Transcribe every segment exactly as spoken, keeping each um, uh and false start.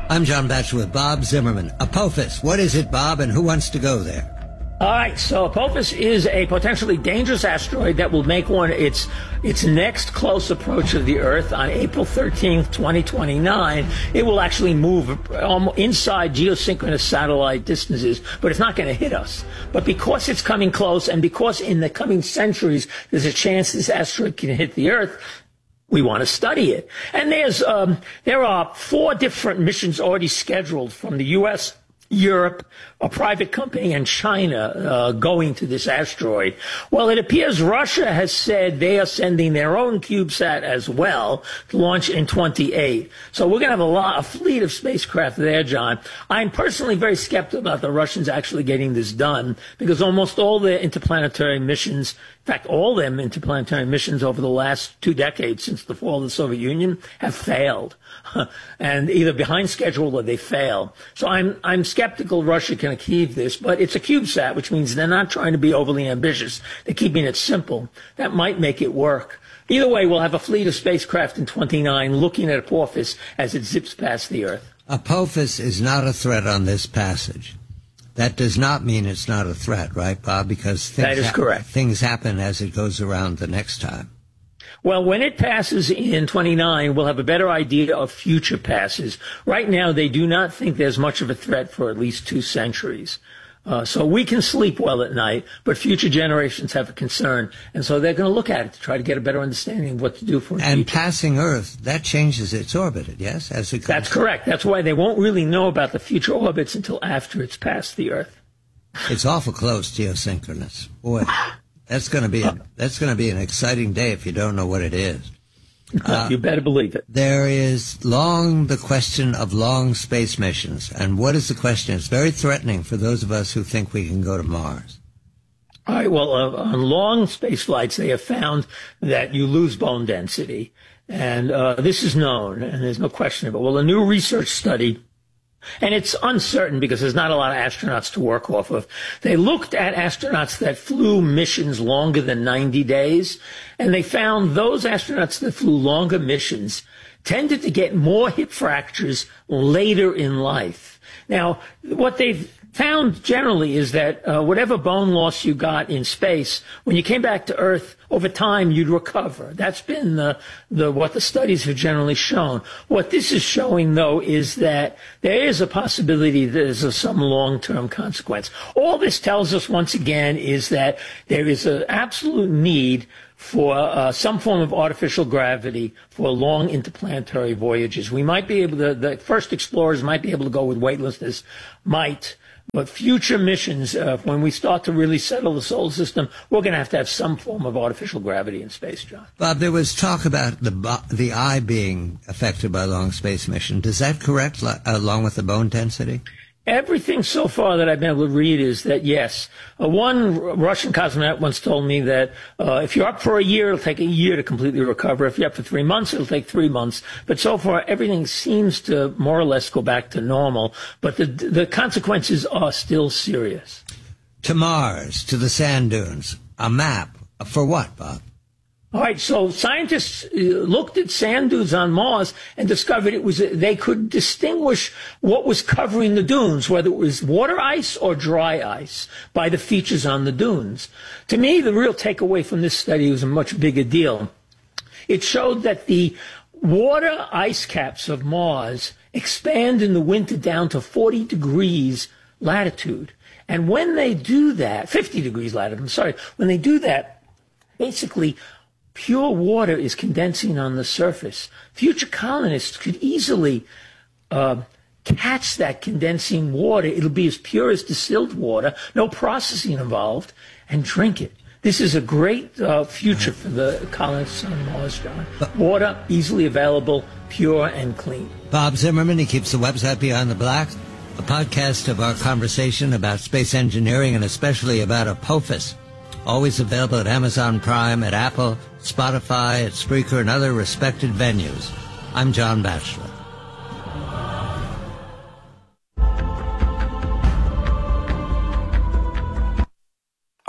I'm John Batchelor with Bob Zimmerman. Apophis, what is it, Bob, and who wants to go there? All right, so Apophis is a potentially dangerous asteroid that will make one its its next close approach of the Earth on April thirteenth, twenty twenty-nine. It will actually move inside geosynchronous satellite distances, but it's not going to hit us. But because it's coming close, and because in the coming centuries there's a chance this asteroid can hit the Earth, we want to study it. And there's um, there are four different missions already scheduled from the U S, Europe, a private company, and China uh, going to this asteroid. Well, it appears Russia has said they are sending their own CubeSat as well to launch in twenty-eight. So we're going to have a, lot, a fleet of spacecraft there, John. I'm personally very skeptical about the Russians actually getting this done because almost all their interplanetary missions, in fact, all them interplanetary missions over the last two decades since the fall of the Soviet Union have failed. And either behind schedule or they fail. So I'm I'm skeptical Russia can achieve this, but it's a CubeSat, which means they're not trying to be overly ambitious. They're keeping it simple. That might make it work. Either way, we'll have a fleet of spacecraft in twenty-nine looking at Apophis as it zips past the Earth. Apophis is not a threat on this passage. That does not mean it's not a threat, right, Bob? Because things, that is ha- correct. things happen as it goes around the next time. Well, when it passes in twenty-nine, we'll have a better idea of future passes. Right now, they do not think there's much of a threat for at least two centuries. Uh, so we can sleep well at night, but future generations have a concern. And so they're going to look at it to try to get a better understanding of what to do for it. And future. Passing Earth, that changes its orbit, yes? As it goes. That's correct. That's why they won't really know about the future orbits until after it's passed the Earth. It's awful close, geosynchronous. Boy. That's going to be a, that's going to be an exciting day if you don't know what it is. Uh, you better believe it. There is long the question of long space missions. And what is the question? It's very threatening for those of us who think we can go to Mars. All right, well, uh, on long space flights, they have found that you lose bone density. And uh, this is known, and there's no question about it. Well, a new research study, and it's uncertain because there's not a lot of astronauts to work off of. They looked at astronauts that flew missions longer than ninety days, and they found those astronauts that flew longer missions tended to get more hip fractures later in life. Now, what they've found generally is that uh, whatever bone loss you got in space, when you came back to Earth, over time you'd recover. That's been the, the what the studies have generally shown. What this is showing, though, is that there is a possibility that there's a, some long-term consequence. All this tells us, once again, is that there is an absolute need for uh, some form of artificial gravity for long interplanetary voyages. We might be able to, the first explorers might be able to go with weightlessness, might, but future missions, uh, when we start to really settle the solar system, we're going to have to have some form of artificial gravity in space, John. Bob, there was talk about the the eye being affected by long space mission. Is that correct, along with the bone density? Everything so far that I've been able to read is that, yes. Uh, one Russian cosmonaut once told me that uh, if you're up for a year, it'll take a year to completely recover. If you're up for three months, it'll take three months. But so far, everything seems to more or less go back to normal. But the the consequences are still serious. To Mars, to the sand dunes, a map. For what, Bob? All right, so scientists looked at sand dunes on Mars and discovered it was they could distinguish what was covering the dunes, whether it was water ice or dry ice, by the features on the dunes. To me, the real takeaway from this study was a much bigger deal. It showed that the water ice caps of Mars expand in the winter down to forty degrees latitude. And when they do that, fifty degrees latitude, I'm sorry, when they do that, basically pure water is condensing on the surface. Future colonists could easily uh, catch that condensing water. It'll be as pure as distilled water, no processing involved, and drink it. This is a great uh, future for the colonists on Mars, John. Water easily available, pure and clean. Bob Zimmerman, he keeps the website Beyond the Black, a podcast of our conversation about space engineering and especially about Apophis. Always available at Amazon Prime, at Apple, Spotify, at Spreaker, and other respected venues. I'm John Batchelor.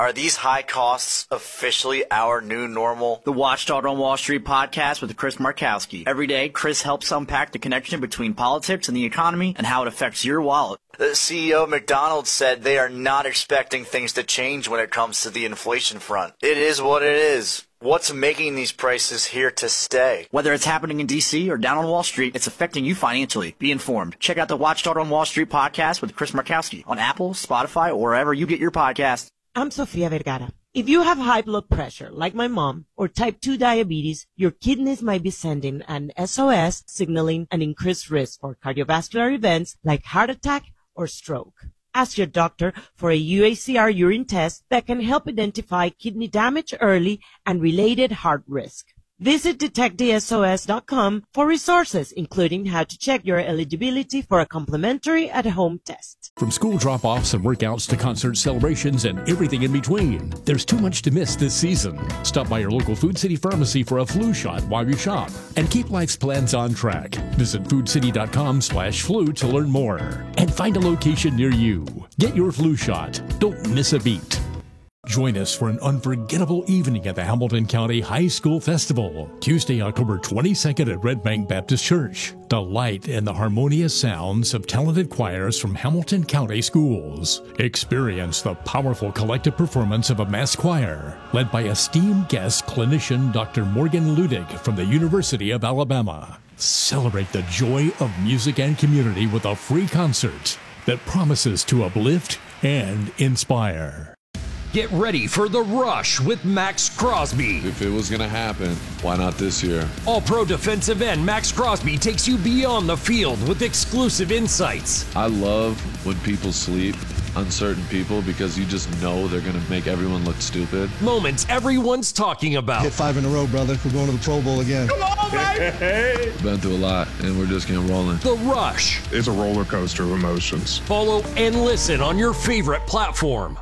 Are these high costs officially our new normal? The Watchdog on Wall Street podcast with Chris Markowski. Every day, Chris helps unpack the connection between politics and the economy and how it affects your wallet. The C E O of McDonald's said they are not expecting things to change when it comes to the inflation front. It is what it is. What's making these prices here to stay? Whether it's happening in D C or down on Wall Street, it's affecting you financially. Be informed. Check out the Watchdog on Wall Street podcast with Chris Markowski on Apple, Spotify, or wherever you get your podcasts. I'm Sofia Vergara. If you have high blood pressure, like my mom, or type two diabetes, your kidneys might be sending an S O S signaling an increased risk for cardiovascular events like heart attack or stroke. Ask your doctor for a U A C R urine test that can help identify kidney damage early and related heart risk. Visit detect the S O S dot com for resources, including how to check your eligibility for a complimentary at-home test. From school drop-offs and workouts to concert celebrations and everything in between, there's too much to miss this season. Stop by your local Food City pharmacy for a flu shot while you shop and keep life's plans on track. Visit food city dot com slash flu to learn more and find a location near you. Get your flu shot. Don't miss a beat. Join us for an unforgettable evening at the Hamilton County High School Festival, Tuesday, October twenty-second at Red Bank Baptist Church. Delight in the harmonious sounds of talented choirs from Hamilton County schools. Experience the powerful collective performance of a mass choir, led by esteemed guest clinician Doctor Morgan Ludig from the University of Alabama. Celebrate the joy of music and community with a free concert that promises to uplift and inspire. Get ready for The Rush with Max Crosby. If it was going to happen, why not this year? All-pro defensive end Max Crosby takes you beyond the field with exclusive insights. I love when people sleep on certain people because you just know they're going to make everyone look stupid. Moments everyone's talking about. Hit five in a row, brother. We're going to the Pro Bowl again. Come on, baby! We've been through a lot, and we're just getting rolling. The Rush. It's a roller coaster of emotions. Follow and listen on your favorite platform.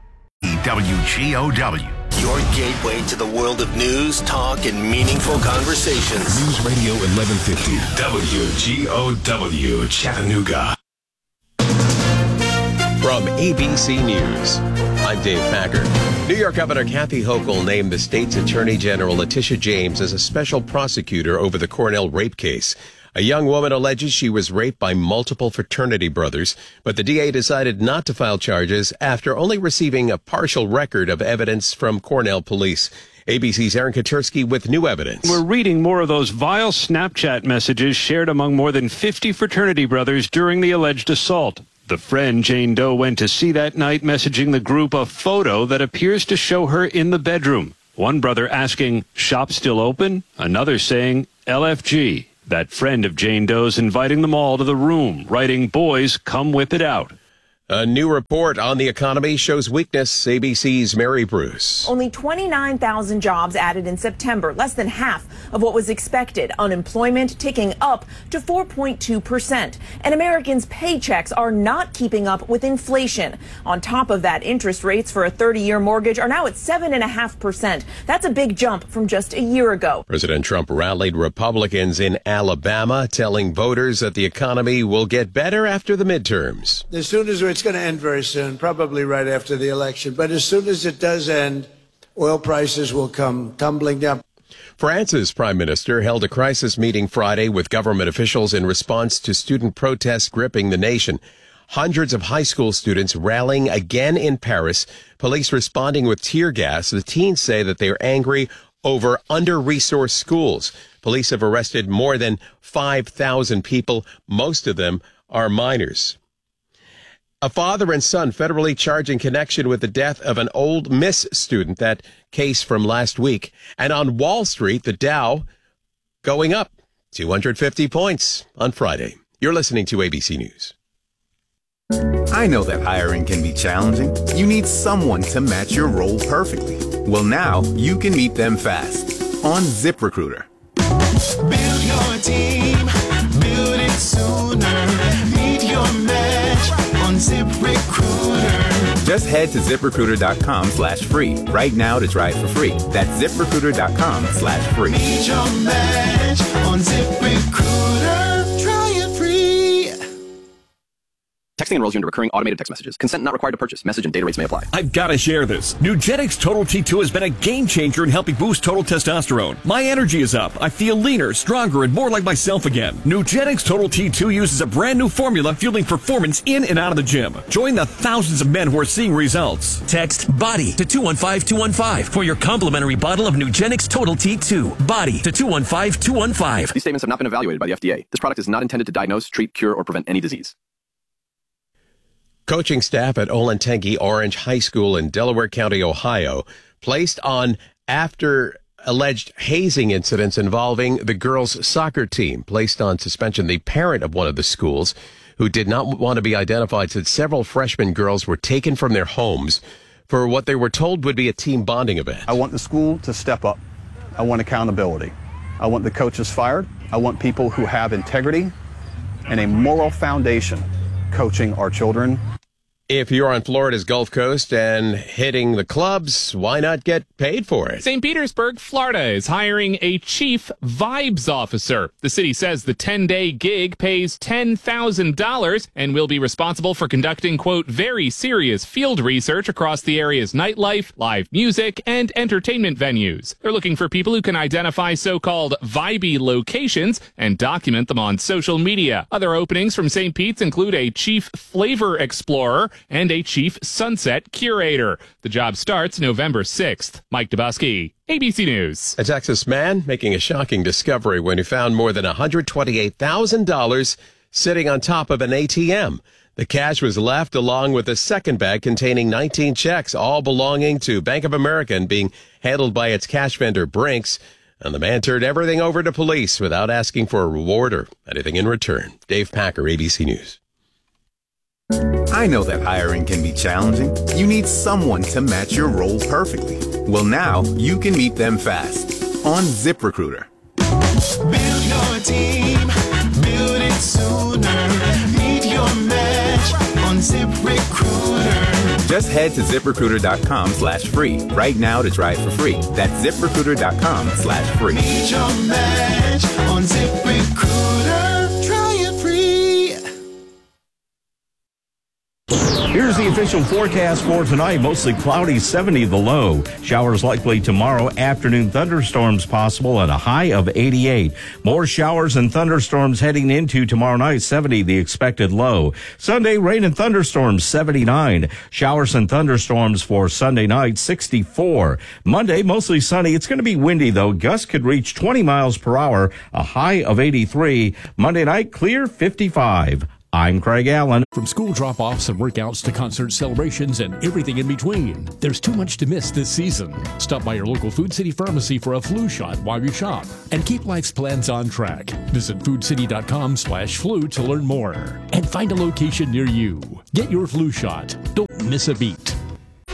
W G O W. Your gateway to the world of news, talk, and meaningful conversations. News Radio eleven fifty. W G O W, Chattanooga. From A B C News, I'm Dave Packer. New York Governor Kathy Hochul named the state's Attorney General Letitia James as a special prosecutor over the Cornell rape case. A young woman alleges she was raped by multiple fraternity brothers, but the D A decided not to file charges after only receiving a partial record of evidence from Cornell police. A B C's Aaron Katursky with new evidence. We're reading more of those vile Snapchat messages shared among more than fifty fraternity brothers during the alleged assault. The friend Jane Doe went to see that night messaging the group a photo that appears to show her in the bedroom. One brother asking, "Shop still open?" Another saying, L F G. That friend of Jane Doe's inviting them all to the room, writing, "Boys, come whip it out." A new report on the economy shows weakness. A B C's Mary Bruce. Only twenty-nine thousand jobs added in September, less than half of what was expected. Unemployment ticking up to four point two percent. And Americans' paychecks are not keeping up with inflation. On top of that, interest rates for a thirty-year mortgage are now at seven point five percent. That's a big jump from just a year ago. President Trump rallied Republicans in Alabama, telling voters that the economy will get better after the midterms. As soon as we're It's going to end very soon, probably right after the election. But as soon as it does end, oil prices will come tumbling down. France's prime minister held a crisis meeting Friday with government officials in response to student protests gripping the nation. Hundreds of high school students rallying again in Paris, police responding with tear gas. The teens say that they are angry over under-resourced schools. Police have arrested more than five thousand people. Most of them are minors. A father and son federally charged in connection with the death of an Ole Miss student, that case from last week. And on Wall Street, the Dow going up two hundred fifty points on Friday. You're listening to A B C News. I know that hiring can be challenging. You need someone to match your role perfectly. Well, now you can meet them fast on ZipRecruiter. Build your team, build it sooner. Meet your match on ZipRecruiter. Just head to ZipRecruiter.com slash free right now to try it for free. That's ZipRecruiter.com slash free. Meet your match on ZipRecruiter. Try it free. Texting enrolls you into recurring automated text messages. Consent not required to purchase. Message and data rates may apply. I've got to share this. Nugenix Total T two has been a game changer in helping boost total testosterone. My energy is up. I feel leaner, stronger, and more like myself again. Nugenix Total T two uses a brand new formula fueling performance in and out of the gym. Join the thousands of men who are seeing results. Text BODY to two one five two one five for your complimentary bottle of Nugenix Total T two. BODY to two one five two one five. These statements have not been evaluated by the F D A. This product is not intended to diagnose, treat, cure, or prevent any disease. Coaching staff at Olentangy Orange High School in Delaware County, Ohio, placed on after alleged hazing incidents involving the girls' soccer team, placed on suspension. The parent of one of the schools, who did not want to be identified, said several freshman girls were taken from their homes for what they were told would be a team bonding event. I want the school to step up. I want accountability. I want the coaches fired. I want people who have integrity and a moral foundation coaching our children. If you're on Florida's Gulf Coast and hitting the clubs, why not get paid for it? Saint Petersburg, Florida is hiring a chief vibes officer. The city says the ten-day gig pays ten thousand dollars and will be responsible for conducting, quote, very serious field research across the area's nightlife, live music, and entertainment venues. They're looking for people who can identify so-called vibey locations and document them on social media. Other openings from Saint Pete's include a chief flavor explorer and a chief sunset curator. The job starts November sixth. Mike Dubusky, A B C News. A Texas man making a shocking discovery when he found more than one hundred twenty-eight thousand dollars sitting on top of an A T M. The cash was left along with a second bag containing nineteen checks, all belonging to Bank of America and being handled by its cash vendor, Brinks. And the man turned everything over to police without asking for a reward or anything in return. Dave Packer, A B C News. I know that hiring can be challenging. You need someone to match your role perfectly. Well, now you can meet them fast on ZipRecruiter. Build your team, build it sooner. Meet your match on ZipRecruiter. Just head to ZipRecruiter.com slash free right now to try it for free. That's ZipRecruiter.com slash free. Meet your match on ZipRecruiter. Try it free. Here's the official forecast for tonight. Mostly cloudy, seventy the low. Showers likely tomorrow. Afternoon thunderstorms possible at a high of eighty-eight. More showers and thunderstorms heading into tomorrow night. seventy the expected low. Sunday, rain and thunderstorms, seventy-nine. Showers and thunderstorms for Sunday night, sixty-four. Monday, mostly sunny. It's going to be windy, though. Gusts could reach twenty miles per hour. A high of eighty-three. Monday night, clear, fifty-five. I'm Craig Allen. From school drop-offs and workouts to concert celebrations and everything in between, there's too much to miss this season. Stop by your local Food City Pharmacy for a flu shot while you shop and keep life's plans on track. Visit foodcity.com slash flu to learn more and find a location near you. Get your flu shot. Don't miss a beat.